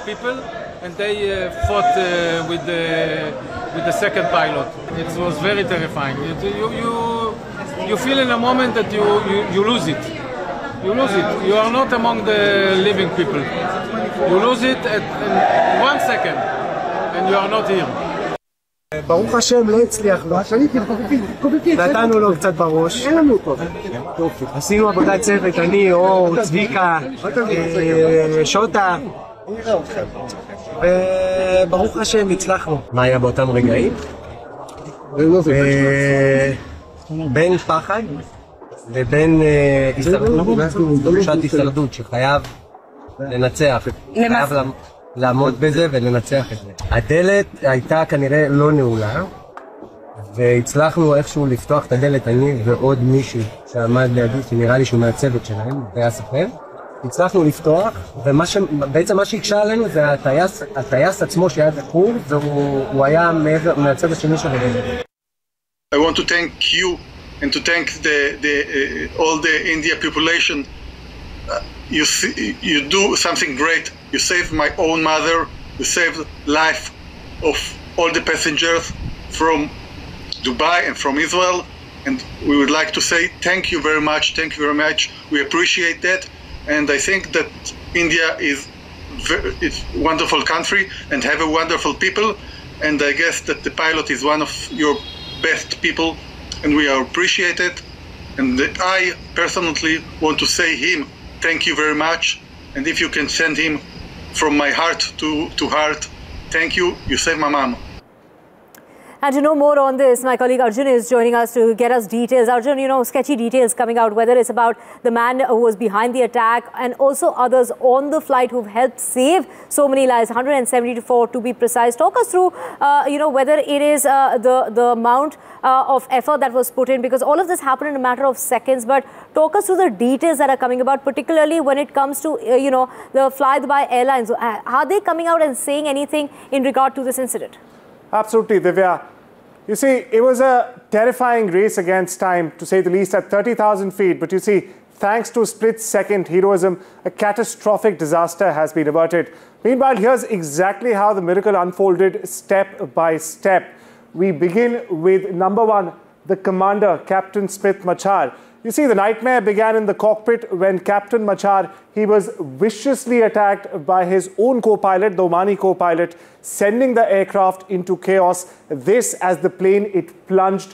people, and they fought with the second pilot. It was very terrifying. You feel in a moment that you lose it. You lose it. You are not among the living people. You lose it in 1 second, and you are not here. ברוך השם לא הצליח לו, נתנו לו קצת בראש, עשינו עבודת צוות, אני, אור, צביקה, שוטה, וברוך השם הצלחנו. מה היה באותם רגעים? בין פחד לבין תחושת הישרדות שחייב לנצח, חייב לעמוד בזה ולנצח את זה. הדלת הייתה כנראה לא נעולה, והצלחנו איכשהו לפתוח את הדלת, אני ועוד מישהו שעמד לידי, שנראה לי שהוא מהצוות שלהם, טייס אחר. הצלחנו לפתוח, ובעצם מה שהקשה עלינו זה הטייס עצמו שהיה דקור, והוא היה מהצוות השני של הדלת. I want to thank you and to thank all the India population. You do something great. You saved my own mother. You saved life of all the passengers from Dubai and from Israel. And we would like to say thank you very much. Thank you very much. We appreciate that. And I think that India is a wonderful country and have a wonderful people. And I guess that the pilot is one of your best people, and we are appreciated. And I personally want to say him thank you very much, and if you can send him from my heart to heart, thank you. You saved my mom. And to know more on this, my colleague Arjun is joining us to get us details. Arjun, sketchy details coming out, whether it's about the man who was behind the attack and also others on the flight who've helped save so many lives, 174 to be precise. Talk us through, whether it is the amount of effort that was put in, because all of this happened in a matter of seconds. But talk us through the details that are coming about, particularly when it comes to, the Fly-Dubai Airlines. Are they coming out and saying anything in regard to this incident? Absolutely, Divya. You see, it was a terrifying race against time, to say the least, at 30,000 feet. But you see, thanks to split-second heroism, a catastrophic disaster has been averted. Meanwhile, here's exactly how the miracle unfolded step by step. We begin with number one, the commander, Captain Smith Machar. You see, the nightmare began in the cockpit when Captain Machar, he was viciously attacked by his own co-pilot, the Omani co-pilot, sending the aircraft into chaos. This as the plane, it plunged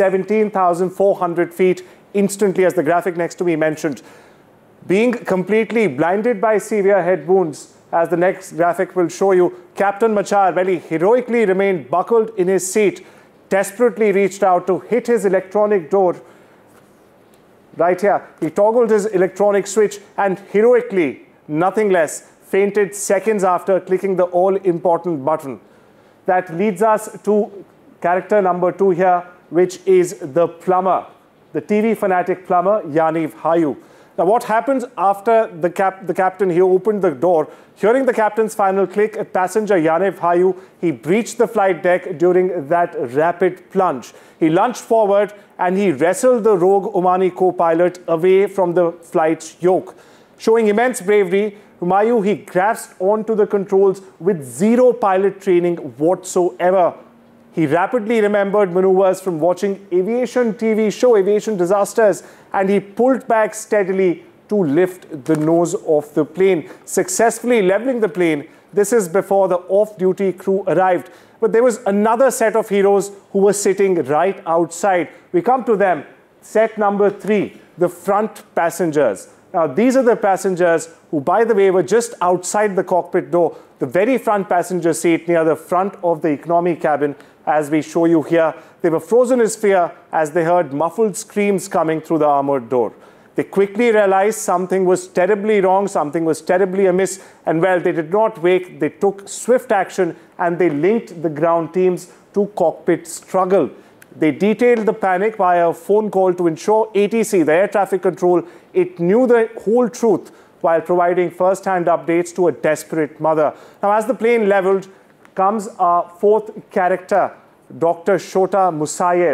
17,400 feet instantly, as the graphic next to me mentioned. Being completely blinded by severe head wounds, as the next graphic will show you, Captain Machar very heroically remained buckled in his seat, desperately reached out to hit his electronic door. Right here, he toggled his electronic switch and heroically, nothing less, fainted seconds after clicking the all-important button. That leads us to character number 2 here, which is the plumber, the TV fanatic plumber, Yaniv Hayu. Now, what happens after the captain, he opened the door. Hearing the captain's final click, passenger Yaniv Hayu, he breached the flight deck during that rapid plunge. He lunged forward and he wrestled the rogue Omani co-pilot away from the flight's yoke. Showing immense bravery, Humayu, he grasped onto the controls with zero pilot training whatsoever. He rapidly remembered maneuvers from watching aviation TV show, Aviation Disasters, and he pulled back steadily to lift the nose of the plane, successfully leveling the plane. This is before the off-duty crew arrived. But there was another set of heroes who were sitting right outside. We come to them. Set number 3, the front passengers. Now, these are the passengers who, by the way, were just outside the cockpit door, the very front passenger seat near the front of the economy cabin, as we show you here. They were frozen in fear as they heard muffled screams coming through the armored door. They quickly realized something was terribly wrong, something was terribly amiss, and well, they did not wait. They took swift action and they linked the ground teams to cockpit struggle. They detailed the panic via a phone call to ensure ATC, the air traffic control, it knew the whole truth while providing first-hand updates to a desperate mother. Now, as the plane leveled, comes our 4th character, Dr. Shota Musayev.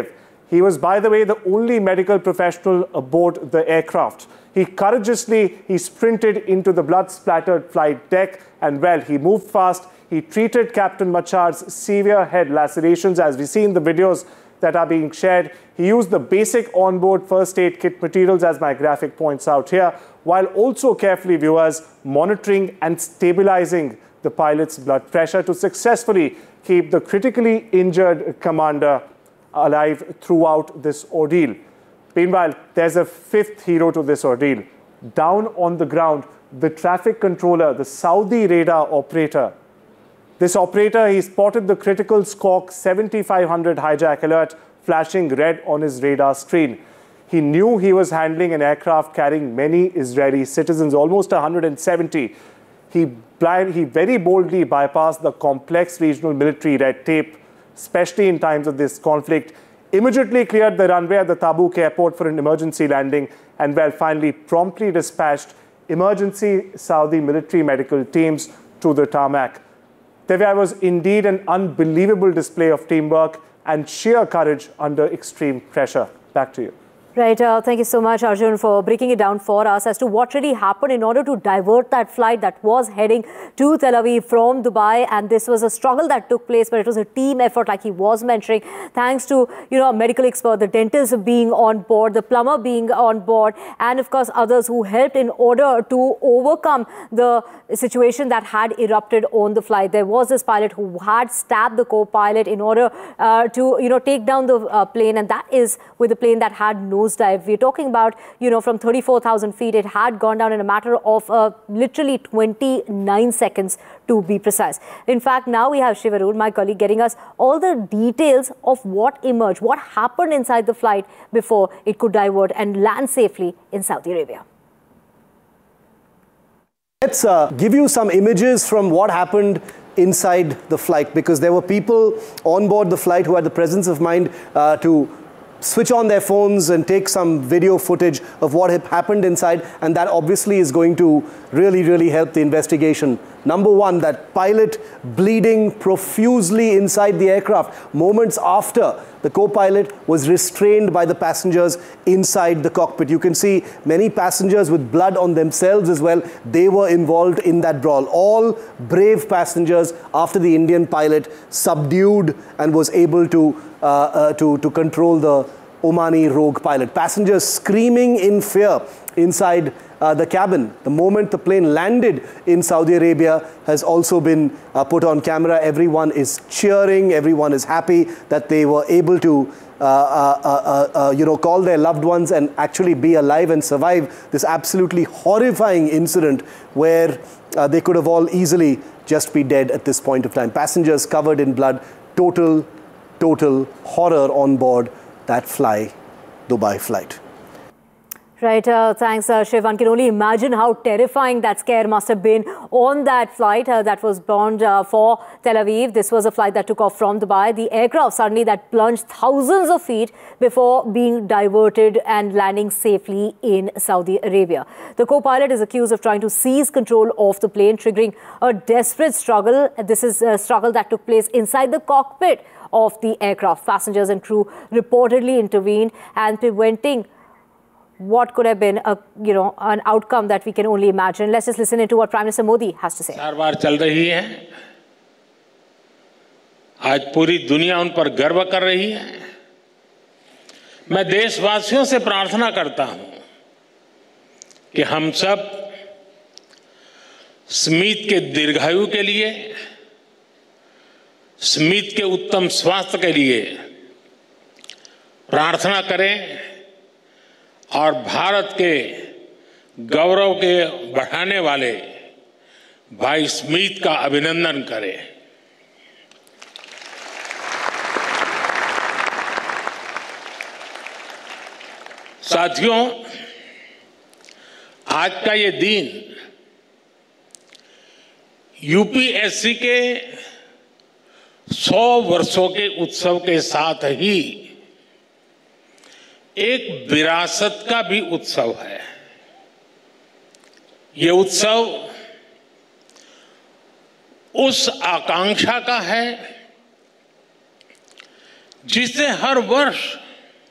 He was, by the way, the only medical professional aboard the aircraft. He courageously sprinted into the blood-splattered flight deck, and well, he moved fast. He treated Captain Machhar's severe head lacerations, as we see in the videos that are being shared. He used the basic onboard first aid kit materials, as my graphic points out here, while also carefully, viewers, monitoring and stabilizing the pilot's blood pressure to successfully keep the critically injured commander alive throughout this ordeal. Meanwhile, there's a fifth hero to this ordeal. Down on the ground, the traffic controller, the Saudi radar operator. This operator, he spotted the critical Squawk 7500 hijack alert flashing red on his radar screen. He knew he was handling an aircraft carrying many Israeli citizens, almost 170. He very boldly bypassed the complex regional military red tape, especially in times of this conflict, immediately cleared the runway at the Tabuk airport for an emergency landing, and well, finally promptly dispatched emergency Saudi military medical teams to the tarmac. Divya, was indeed an unbelievable display of teamwork and sheer courage under extreme pressure. Back to you. Right. Thank you so much, Arjun, for breaking it down for us as to what really happened in order to divert that flight that was heading to Tel Aviv from Dubai. And this was a struggle that took place, but it was a team effort, like he was mentioning, thanks to, a medical expert, the dentist being on board, the plumber being on board, and of course, others who helped in order to overcome the situation that had erupted on the flight. There was this pilot who had stabbed the co-pilot in order to, take down the plane. And that is with the plane that had no dive. We're talking about, from 34,000 feet, it had gone down in a matter of literally 29 seconds to be precise. In fact, now we have Shiv Arun, my colleague, getting us all the details of what emerged, what happened inside the flight before it could divert and land safely in Saudi Arabia. Let's give you some images from what happened inside the flight, because there were people on board the flight who had the presence of mind to switch on their phones and take some video footage of what had happened inside, and that obviously is going to really help the investigation. Number one, that pilot bleeding profusely inside the aircraft moments after the co-pilot was restrained by the passengers inside the cockpit. You can see many passengers with blood on themselves as well. They were involved in that brawl. All brave passengers after the Indian pilot subdued and was able to control the Omani rogue pilot. Passengers screaming in fear inside the cabin. The moment the plane landed in Saudi Arabia has also been put on camera. Everyone is cheering. Everyone is happy that they were able to call their loved ones and actually be alive and survive this absolutely horrifying incident where they could have all easily just be dead at this point of time. Passengers covered in blood. Total horror on board that Dubai flight. Right. Thanks, Shiv. One can only imagine how terrifying that scare must have been on that flight that was bound for Tel Aviv. This was a flight that took off from Dubai. The aircraft suddenly that plunged thousands of feet before being diverted and landing safely in Saudi Arabia. The co-pilot is accused of trying to seize control of the plane, triggering a desperate struggle. This is a struggle that took place inside the cockpit of the aircraft. Passengers and crew reportedly intervened and preventing what could have been an outcome that we can only imagine. Let's just listen into what Prime Minister Modi has to say. बार चल रही है, आज पूरी दुनिया उन पर गर्व कर रही है। मैं देशवासियों से प्रार्थना करता हूं कि हम सब स्मिथ के दीर्घायु के लिए, स्मिथ के उत्तम स्वास्थ्य के लिए प्रार्थना करें और भारत के गौरव के बढ़ाने वाले भाई स्मिथ का अभिनंदन करें। साथियों, आज का ये दिन यूपीएससी के 100 वर्षों के उत्सव के साथ ही एक विरासत का भी उत्सव है। ये उत्सव उस आकांक्षा का है जिसे हर वर्ष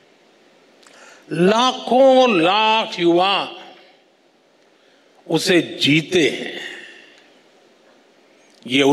लाखों लाख युवा उसे जीते हैं। ये